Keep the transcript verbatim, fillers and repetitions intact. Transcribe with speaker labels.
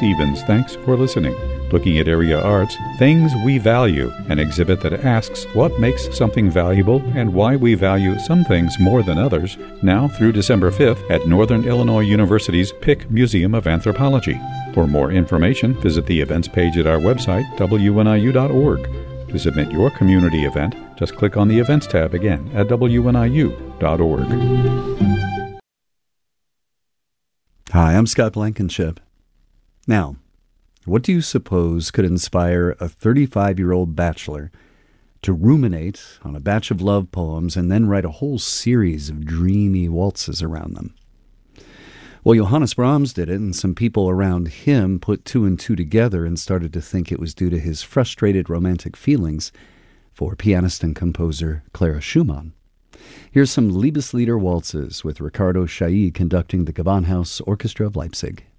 Speaker 1: Stevens thanks for listening. Looking at area arts, Things We Value, an exhibit that asks what makes something valuable and why we value some things more than others, now through December fifth at Northern Illinois University's Pick Museum of Anthropology. For more information, visit the events page at our website, W N I U dot org. To submit your community event, just click on the Events tab again at W N I U dot org.
Speaker 2: Hi, I'm Scott Blankenship. Now, what do you suppose could inspire a thirty-five-year-old bachelor to ruminate on a batch of love poems and then write a whole series of dreamy waltzes around them? Well, Johannes Brahms did it, and some people around him put two and two together and started to think it was due to his frustrated romantic feelings for pianist and composer Clara Schumann. Here's some Liebeslieder waltzes with Ricardo Chailly conducting the Gewandhaus Orchestra of Leipzig.